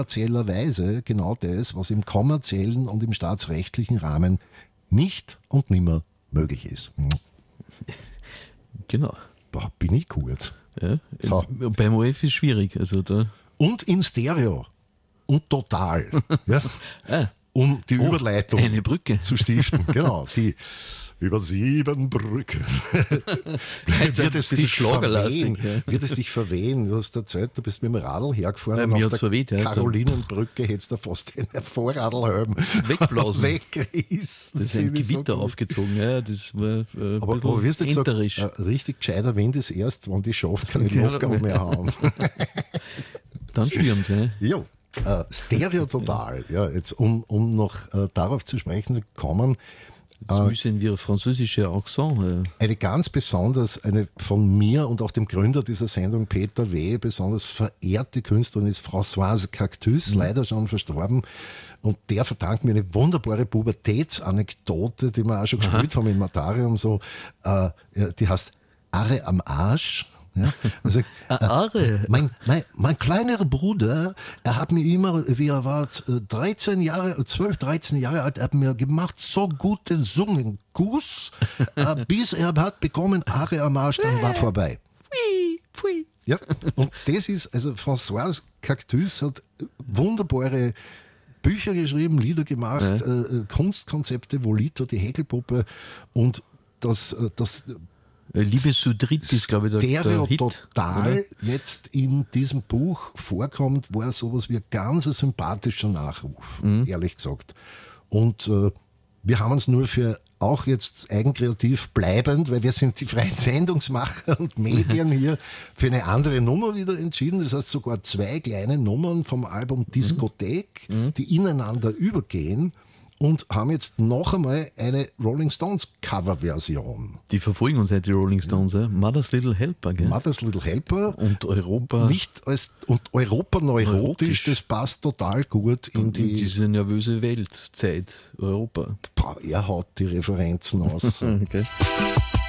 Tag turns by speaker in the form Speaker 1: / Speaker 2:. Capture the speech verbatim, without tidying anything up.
Speaker 1: kommerzieller genau das, was im kommerziellen und im staatsrechtlichen Rahmen nicht und nimmer möglich ist. Hm.
Speaker 2: Genau.
Speaker 1: Boah, bin ich gut.
Speaker 2: Ja,
Speaker 1: So.
Speaker 2: beim O F ist schwierig. Also da
Speaker 1: Und in Stereo und total. Ja,
Speaker 2: ah,
Speaker 1: um die
Speaker 2: oh,
Speaker 1: Überleitung
Speaker 2: eine Brücke
Speaker 1: zu stiften. Genau, die über sieben Brücken. wird, es dich verwehen,
Speaker 2: ja.
Speaker 1: wird es dich verwehen? Du hast erzählt, du bist mit dem Radl hergefahren
Speaker 2: ja,
Speaker 1: und
Speaker 2: mir
Speaker 1: auf der
Speaker 2: verweht, ja,
Speaker 1: Karolinenbrücke hättest du fast den Vorradlhelm
Speaker 2: wegblasen.
Speaker 1: weggerissen.
Speaker 2: Das ist ein Gewitter so aufgezogen. Ja, das war äh,
Speaker 1: aber, aber wirst du gesagt,
Speaker 2: enterisch.
Speaker 1: ein richtig gescheiter Wind ist erst, wenn die Schafe keine Lockerl mehr haben.
Speaker 2: Dann stürmen sie.
Speaker 1: Ja. Äh, Stereo total. Ja, jetzt, um, um noch äh, darauf zu sprechen zu kommen.
Speaker 2: Jetzt müssen wir französische Accent. Äh.
Speaker 1: Eine ganz besonders, eine von mir und auch dem Gründer dieser Sendung, Peter W., besonders verehrte Künstlerin ist Françoise Cactus, mhm. leider schon verstorben. Und der verdankt mir eine wunderbare Pubertätsanekdote, die wir auch schon Aha. gespielt haben in Matarium. So, äh, die heißt Arre am Arsch. Ja, also, äh, mein, mein, mein kleiner Bruder, er hat mir immer, wie er war, dreizehn Jahre, zwölf, dreizehn Jahre alt, er hat mir gemacht, so guten Zungenkuss, äh, bis er hat bekommen, Arre am Arsch, dann war vorbei. Ja, und das ist, also Françoise Cactus hat wunderbare Bücher geschrieben, Lieder gemacht, ja. äh, Kunstkonzepte, Volito, die Häkelpuppe und das, das
Speaker 2: Liebe zu dritt ist, glaube ich, der,
Speaker 1: Stereo
Speaker 2: der Hit,
Speaker 1: total
Speaker 2: oder?
Speaker 1: Jetzt in diesem Buch vorkommt, war sowas wie ein ganz sympathischer Nachruf, mhm. ehrlich gesagt. Und äh, wir haben uns nur für auch jetzt eigenkreativ bleibend, weil wir sind die freien Sendungsmacher und Medien hier, für eine andere Nummer wieder entschieden. Das heißt sogar zwei kleine Nummern vom Album Diskothek, mhm. die ineinander übergehen. Und haben jetzt noch einmal eine Rolling Stones Coverversion.
Speaker 2: Die verfolgen uns halt, die Rolling Stones. Ja. Mother's Little Helper. Gell?
Speaker 1: Mother's Little Helper.
Speaker 2: Und Europa.
Speaker 1: Nicht als, und Europa neurotisch, neurotisch, das passt total gut in,
Speaker 2: in
Speaker 1: die,
Speaker 2: diese nervöse Weltzeit Europa.
Speaker 1: Boah, er haut die Referenzen aus.
Speaker 2: Okay.